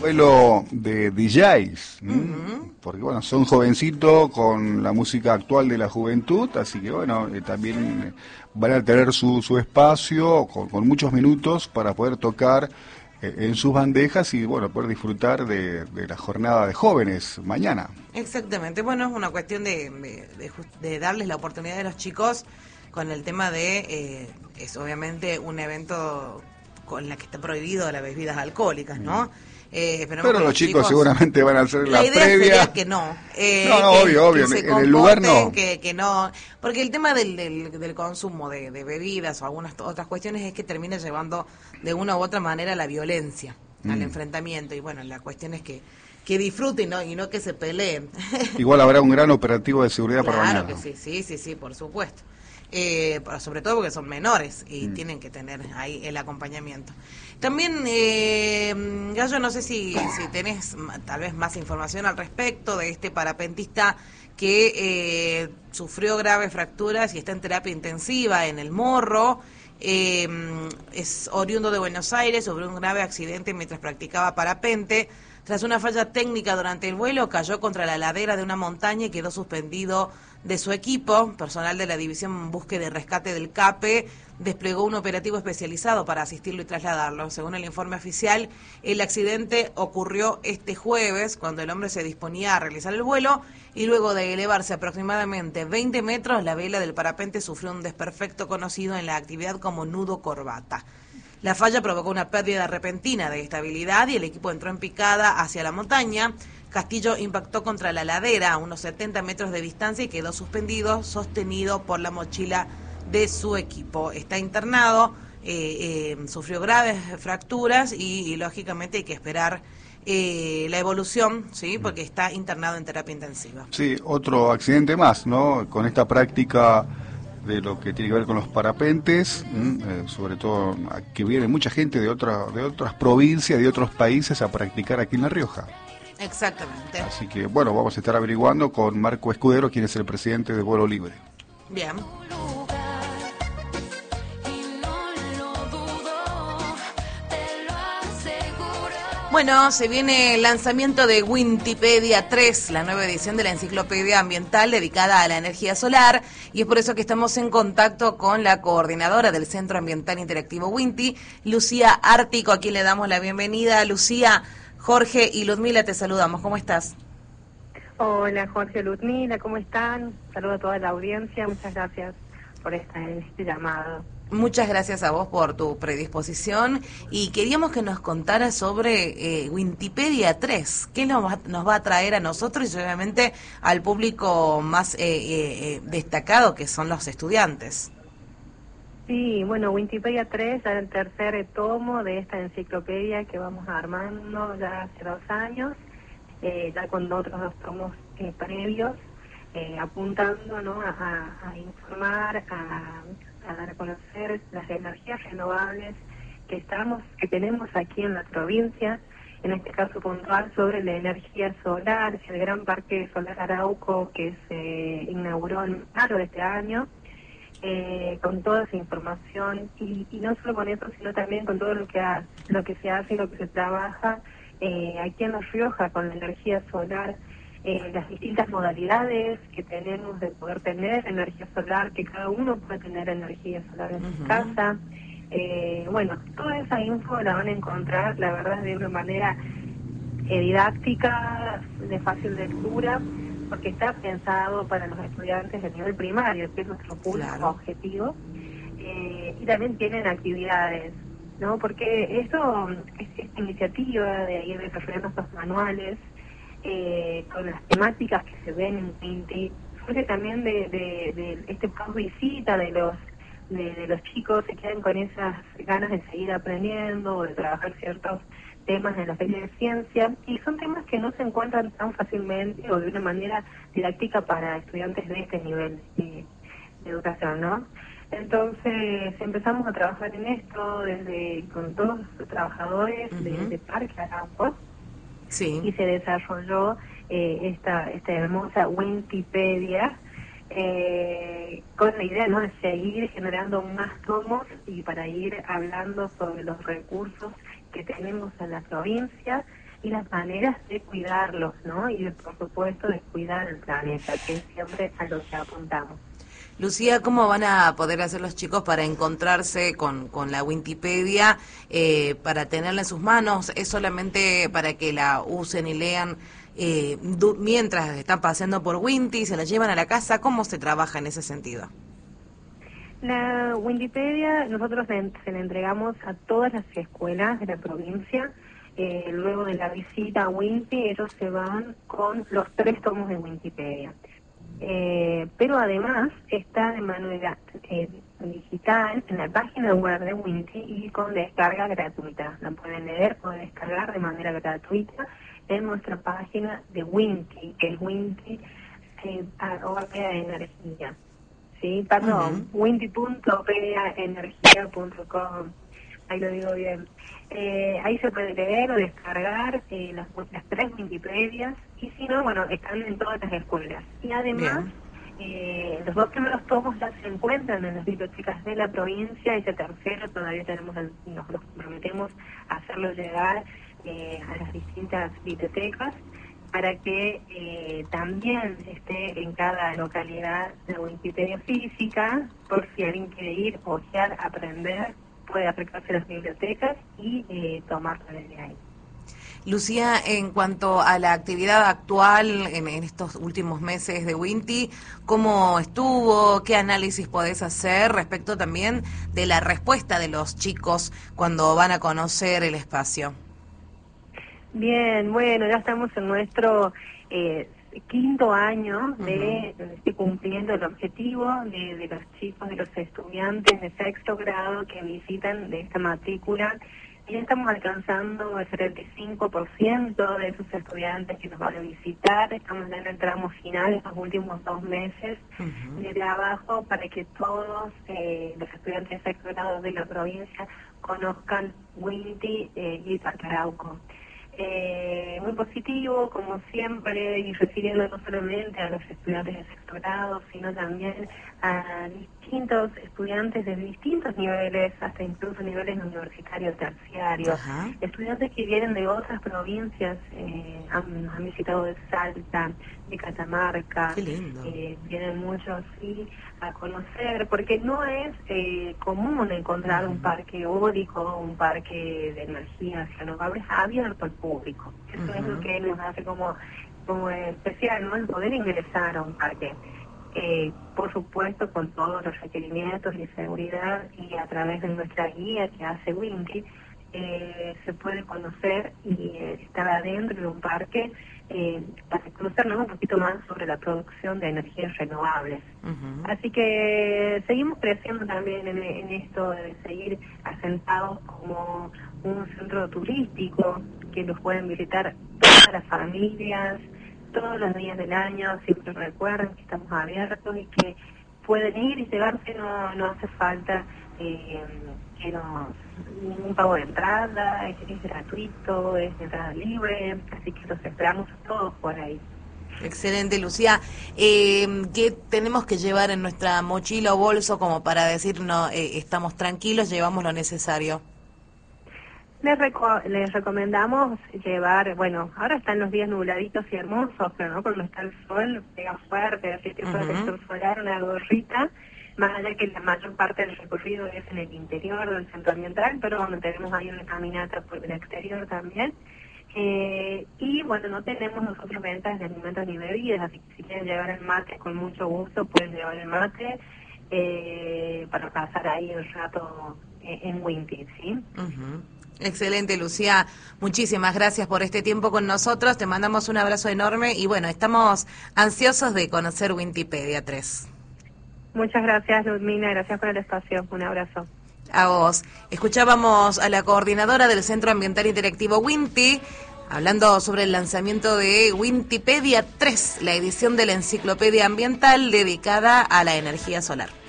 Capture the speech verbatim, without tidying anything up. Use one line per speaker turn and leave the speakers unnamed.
duelo de D Js,
Uh-huh.
porque bueno, son jovencitos con la música actual de la juventud, así que bueno, eh, también eh, van a tener su, su espacio con, con muchos minutos para poder tocar eh, en sus bandejas y bueno, poder disfrutar de, de la jornada de jóvenes mañana.
Exactamente, bueno, es una cuestión de, de, de just- de darles la oportunidad a los chicos con el tema de, eh, es obviamente un evento con la que está prohibido las bebidas alcohólicas, ¿no? Eh, esperemos
Pero
que
los chicos seguramente van a hacer la,
La idea
previa.
sería que no, eh,
No, no,
que,
obvio, obvio,
que se
en el lugar
comporten,
no.
que, que no, porque el tema del, del, del consumo de, de bebidas o algunas to- otras cuestiones es que termina llevando de una u otra manera a la violencia, al
Mm.
enfrentamiento, y bueno, la cuestión es que, que disfruten, ¿no? Y no que se peleen.
Igual habrá un gran operativo de seguridad para
Claro
mañana.
que sí, sí, sí, sí, por supuesto. Eh, pero sobre todo porque son menores y
Mm.
tienen que tener ahí el acompañamiento. También, eh, Gallo, no sé si, si tenés ma- tal vez más información al respecto de este parapentista que eh, sufrió graves fracturas y está en terapia intensiva en el Morro. Eh, es oriundo de Buenos Aires, sufrió un grave accidente mientras practicaba parapente. Tras una falla técnica durante el vuelo, cayó contra la ladera de una montaña y quedó suspendido de su equipo. Personal de la División Búsqueda y Rescate del CAPE desplegó un operativo especializado para asistirlo y trasladarlo. Según el informe oficial, el accidente ocurrió este jueves, cuando el hombre se disponía a realizar el vuelo, y luego de elevarse aproximadamente veinte metros, la vela del parapente sufrió un desperfecto conocido en la actividad como nudo corbata. La falla provocó una pérdida repentina de estabilidad y el equipo entró en picada hacia la montaña. Castillo impactó contra la ladera a unos setenta metros de distancia y quedó suspendido, sostenido por la mochila de su equipo. Está internado, eh, eh, sufrió graves fracturas y, y lógicamente hay que esperar eh, la evolución, ¿sí? Porque está internado en terapia intensiva.
Sí, otro accidente más, ¿no? Con esta práctica de lo que tiene que ver con los parapentes, ¿m? Eh, sobre todo a- que viene mucha gente de otra, de otras provincias, de otros países a practicar aquí en La Rioja.
Exactamente.
Así que bueno, vamos a estar averiguando con Marco Escudero, quien es el presidente de Vuelo Libre.
Bien. Bueno, se viene el lanzamiento de Wikipedia tres, la nueva edición de la enciclopedia ambiental dedicada a la energía solar, y es por eso que estamos en contacto con la coordinadora del Centro Ambiental Interactivo Winti, Lucía Ártico, a quien le damos la bienvenida. Lucía, Jorge y Ludmila, te saludamos. ¿Cómo estás?
Hola Jorge, Ludmila, ¿cómo están? Saludo a toda la audiencia, muchas gracias por esta, este llamado.
Muchas gracias a vos por tu predisposición y queríamos que nos contaras sobre eh, Wikipedia tres. ¿Qué nos va, nos va a traer a nosotros y obviamente al público más eh, eh, eh, destacado, que son los estudiantes?
Sí, bueno, Wikipedia tres es el tercer tomo de esta enciclopedia que vamos armando ya hace dos años, eh, ya con otros dos tomos eh, previos, eh, apuntando, ¿no?, a, a, a informar, a, a dar a conocer las energías renovables que estamos, que tenemos aquí en la provincia, en este caso puntual sobre la energía solar, el gran parque solar Arauco que se inauguró en marzo de este año. Eh, con toda esa información y, y no solo con eso, sino también con todo lo que ha, lo que se hace y lo que se trabaja eh, aquí en La Rioja con la energía solar, eh, las distintas modalidades que tenemos de poder tener energía solar, que cada uno puede tener energía solar en su
Ujú.
casa. Eh, bueno, toda esa info la van a encontrar, la verdad, de una manera eh, didáctica, de fácil lectura, porque está pensado para los estudiantes de nivel primario, que es nuestro público
Claro.
objetivo, eh, y también tienen actividades, ¿no? Porque esto, es- esta iniciativa de ir desarrollando estos manuales, eh, con las temáticas que se ven en Pinti, surge también de, de, de este post visita de los de, de los chicos, se quedan con esas ganas de seguir aprendiendo o de trabajar ciertos temas en la feria de ciencia, y son temas que no se encuentran tan fácilmente o de una manera didáctica para estudiantes de este nivel eh, de educación, ¿no? Entonces empezamos a trabajar en esto desde con todos los trabajadores de,
Ujú.
de Parque Arauco, y
Sí.
se desarrolló eh, esta esta hermosa Wikipedia, eh, con la idea, ¿no?, de seguir generando más tomos y para ir hablando sobre los recursos que tenemos en la provincia, y las maneras de cuidarlos, ¿no? Y de, por supuesto de cuidar el planeta, que es siempre a lo que apuntamos.
Lucía, ¿cómo van a poder hacer los chicos para encontrarse con, con la Wikipedia, eh, para tenerla en sus manos? ¿Es solamente para que la usen y lean eh, mientras están paseando por Winti, se la llevan a la casa? ¿Cómo se trabaja en ese sentido?
La Wikipedia nosotros se la entregamos a todas las escuelas de la provincia. Eh, luego de la visita a Winti, ellos se van con los tres tomos de Wikipedia. Eh, pero además está de manera eh, digital en la página web de Winti y con descarga gratuita. La pueden leer o descargar de manera gratuita en nuestra página de Winti, que es Winti eh, arroba energía. Sí, perdón, uh-huh. winti punto pedia energía punto com, ahí lo digo bien. Eh, ahí se puede leer o descargar eh, las, las tres Wikipedias, y si no, bueno, están en todas las escuelas. Y además, eh, los dos primeros tomos ya se encuentran en las bibliotecas de la provincia, ese tercero todavía tenemos, nos los comprometemos a hacerlo llegar eh, a las distintas bibliotecas, para que eh, también esté en cada localidad la Wikipedia física, por si alguien quiere ir, ojear, aprender, puede acercarse a las bibliotecas y eh, tomarla desde ahí.
Lucía, en cuanto a la actividad actual en, en estos últimos meses de Winti, ¿cómo estuvo? ¿Qué análisis podés hacer respecto también de la respuesta de los chicos cuando van a conocer el espacio?
Bien, bueno, ya estamos en nuestro eh, quinto año de, uh-huh. de cumpliendo el objetivo de, de los chicos, de los estudiantes de sexto grado que visitan de esta matrícula. Ya estamos alcanzando el setenta y cinco por ciento de esos estudiantes que nos van a visitar. Estamos en el tramo final, estos últimos dos meses uh-huh. de trabajo, para que todos eh, los estudiantes de sexto grado de la provincia conozcan Winti eh, y Parque Arauco. Eh, muy positivo, como siempre, y recibiendo no solamente a los estudiantes de sexto grado, sino también a distintos estudiantes de distintos niveles, hasta incluso niveles universitarios terciarios. Ajá. Estudiantes que vienen de otras provincias, eh, han, han visitado de Salta, de Catamarca.
Qué lindo.
Eh, vienen muchos sí a conocer, porque no es eh, común encontrar un parque eólico, un parque de energías renovables abierto al público. Eso uh-huh. es lo que nos hace como, como especial, ¿no? El poder ingresar a un parque. Eh, por supuesto, con todos los requerimientos de seguridad, y a través de nuestra guía que hace Winti, eh, se puede conocer y eh, estar adentro de un parque eh, para conocernos un poquito más sobre la producción de energías renovables. Uh-huh. Así que seguimos creciendo también en, en esto de seguir asentados como un centro turístico que los pueden visitar todas las familias, todos los días del año. Siempre recuerden que estamos abiertos y que pueden ir y llevarse, no, no hace falta eh, que nos, ningún pago de entrada, es, es gratuito, es de entrada libre, así que los esperamos todos por ahí.
Excelente, Lucía. Eh, ¿Qué tenemos que llevar en nuestra mochila o bolso como para decir, no, eh, estamos tranquilos, llevamos lo necesario?
Les, reco les recomendamos llevar, bueno, ahora están los días nubladitos y hermosos, pero no, porque no está el sol, pega fuerte, así que uh-huh. protector solar, una gorrita, más allá que la mayor parte del recorrido es en el interior del centro ambiental, pero bueno, tenemos ahí una caminata por el exterior también. Eh, y bueno, no tenemos nosotros ventas de alimentos ni bebidas, así que si quieren llevar el mate, con mucho gusto pueden llevar el mate eh, para pasar ahí el rato eh, en Winti, ¿sí?
Uh-huh. Excelente, Lucía. Muchísimas gracias por este tiempo con nosotros. Te mandamos un abrazo enorme y bueno, estamos ansiosos de conocer Wikipedia tres.
Muchas gracias, Ludmila. Gracias por el espacio. Un abrazo.
A vos. Escuchábamos a la coordinadora del Centro Ambiental Interactivo Winti hablando sobre el lanzamiento de Wikipedia tres, la edición de la enciclopedia ambiental dedicada a la energía solar.